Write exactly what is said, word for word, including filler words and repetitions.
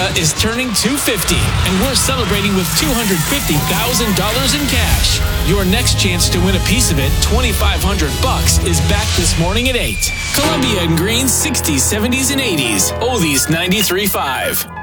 is turning two hundred fifty, and we're celebrating with two hundred fifty thousand dollars in cash. Your next chance to win a piece of it, twenty-five hundred bucks, is back this morning at eight. Columbia and Green, sixties, seventies, and eighties. Oldies ninety-three point five.